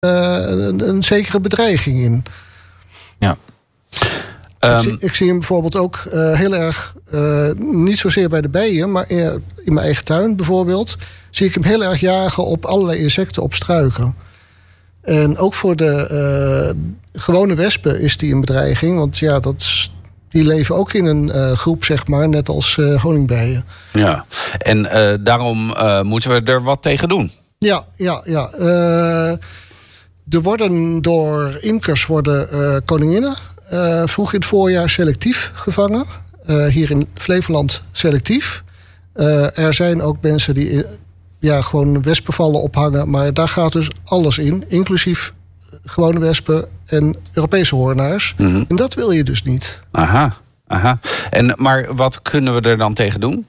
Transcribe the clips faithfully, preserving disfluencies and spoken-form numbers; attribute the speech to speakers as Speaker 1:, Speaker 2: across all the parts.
Speaker 1: een, een zekere bedreiging in.
Speaker 2: Ja.
Speaker 1: Um, ik, zie, ik zie hem bijvoorbeeld ook uh, heel erg, uh, niet zozeer bij de bijen, maar in, in mijn eigen tuin bijvoorbeeld, zie ik hem heel erg jagen op allerlei insecten op struiken. En ook voor de uh, gewone wespen is die een bedreiging, want ja, dat is, die leven ook in een uh, groep, zeg maar, net als uh, honingbijen.
Speaker 3: Ja, en uh, daarom uh, moeten we er wat tegen doen.
Speaker 1: Ja, ja, ja. Uh, er worden door imkers worden uh, koninginnen uh, vroeg in het voorjaar selectief gevangen. Uh, hier in Flevoland selectief. Uh, er zijn ook mensen die uh, ja, gewoon wespenvallen ophangen, maar daar gaat dus alles in, inclusief gewone wespen en Europese hoornaars. Mm-hmm. En dat wil je dus niet.
Speaker 3: Aha, aha. En, maar wat kunnen we er dan tegen doen?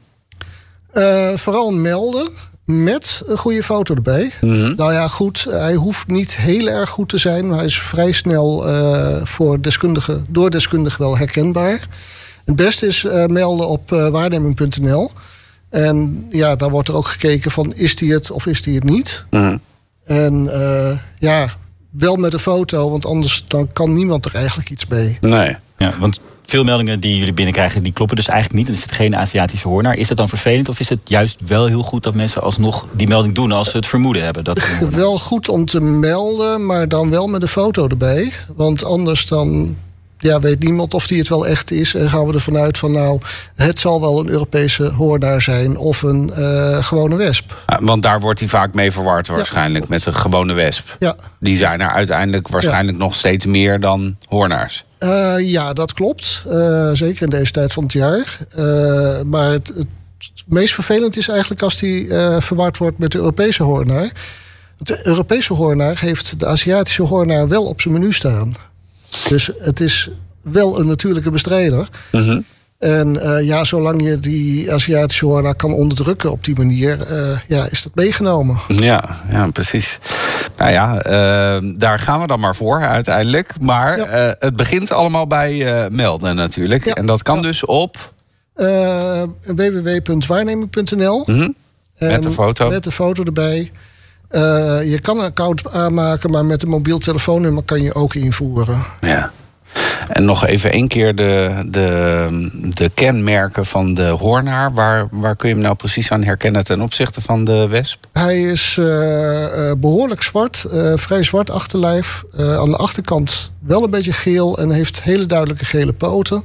Speaker 1: Uh, vooral melden met een goede foto erbij. Mm-hmm. Nou ja, goed, hij hoeft niet heel erg goed te zijn, maar hij is vrij snel uh, voor deskundigen, door deskundigen wel herkenbaar. Het beste is uh, melden op uh, waarneming punt n l. En ja, daar wordt er ook gekeken van, is die het of is die het niet? Mm-hmm. En uh, ja, wel met een foto, want anders dan kan niemand er eigenlijk iets mee.
Speaker 3: Nee.
Speaker 2: Ja, want veel meldingen die jullie binnenkrijgen, die kloppen dus eigenlijk niet. En er zit geen Aziatische hoornaar. Is dat dan vervelend of is het juist wel heel goed dat mensen alsnog die melding doen als ze het vermoeden hebben? Dat het
Speaker 1: wel goed om te melden, maar dan wel met een foto erbij. Want anders dan ja, weet niemand of die het wel echt is. En gaan we ervan uit van nou, het zal wel een Europese hoornaar zijn of een uh, gewone wesp.
Speaker 3: Ja, want daar wordt hij vaak mee verward waarschijnlijk, ja, met een gewone wesp.
Speaker 1: Ja.
Speaker 3: Die zijn er uiteindelijk waarschijnlijk ja. nog steeds meer dan hoornaars.
Speaker 1: Uh, ja, dat klopt. Uh, zeker in deze tijd van het jaar. Uh, maar het, het meest vervelend is eigenlijk als die uh, verward wordt met de Europese hoornaar. De Europese hoornaar heeft de Aziatische hoornaar wel op zijn menu staan. Dus het is wel een natuurlijke bestrijder. Mm-hmm. En uh, ja, zolang je die Aziatische hoornaar kan onderdrukken op die manier, uh, ja, is dat meegenomen.
Speaker 3: Ja, ja, precies. Nou ja, uh, daar gaan we dan maar voor uiteindelijk. Maar ja. uh, het begint allemaal bij uh, melden natuurlijk. Ja. En dat kan ja. dus op
Speaker 1: Uh, w w w punt waarneming punt n l.
Speaker 3: Mm-hmm. Met een foto.
Speaker 1: Met een foto erbij. Uh, je kan een account aanmaken, maar met een mobiel telefoonnummer kan je ook invoeren.
Speaker 3: Ja. En nog even één keer de, de, de kenmerken van de hoornaar. Waar, waar kun je hem nou precies aan herkennen ten opzichte van de wesp?
Speaker 1: Hij is uh, uh, behoorlijk zwart, uh, vrij zwart achterlijf. Uh, aan de achterkant wel een beetje geel en heeft hele duidelijke gele poten.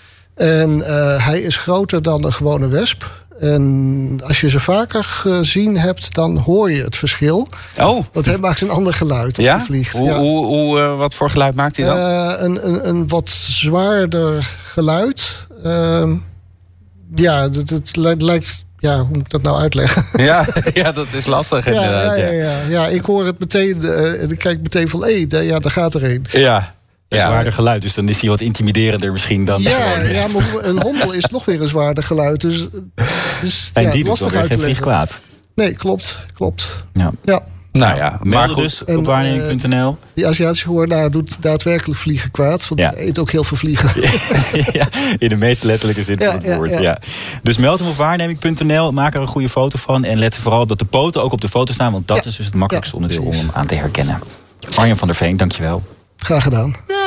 Speaker 1: En uh, hij is groter dan een gewone wesp. En als je ze vaker gezien hebt, dan hoor je het verschil.
Speaker 3: Oh.
Speaker 1: Want hij maakt een ander geluid als
Speaker 3: ja?
Speaker 1: hij vliegt.
Speaker 3: Hoe,
Speaker 1: ja.
Speaker 3: hoe, hoe, uh, wat voor geluid maakt hij dan?
Speaker 1: Uh, een, een, een wat zwaarder geluid. Uh, ja, het, het lijkt... Ja, hoe moet ik dat nou uitleggen?
Speaker 3: Ja, ja dat is lastig
Speaker 1: ja,
Speaker 3: inderdaad.
Speaker 1: Ja, ja, ja, ja. Ik hoor het meteen uh, en ik kijk meteen van... hé, hey, ja, daar gaat er een.
Speaker 3: Ja.
Speaker 2: Een ja. zwaarder geluid, dus dan is hij wat intimiderender misschien dan...
Speaker 1: Ja, ja, maar een hommel is nog weer een zwaarder geluid. Dus, dus
Speaker 2: en
Speaker 1: ja,
Speaker 2: die doet dan weer geen vlieg kwaad.
Speaker 1: Nee, klopt, klopt.
Speaker 2: Ja.
Speaker 1: ja.
Speaker 3: Nou ja, maar goed.
Speaker 2: Dus op waarneming punt n l.
Speaker 1: Die Aziatische hoornaar doet daadwerkelijk vliegen kwaad. Want ja. hij eet ook heel veel vliegen.
Speaker 2: Ja, in de meest letterlijke zin van het ja, woord. Ja, ja. Ja. Dus meld hem op waarneming punt n l. Maak er een goede foto van. En let vooral op dat de poten ook op de foto staan. Want dat ja. is dus het makkelijkste ja, onderdeel om hem aan te herkennen. Arjan van der Veen, dankjewel.
Speaker 1: Graag gedaan.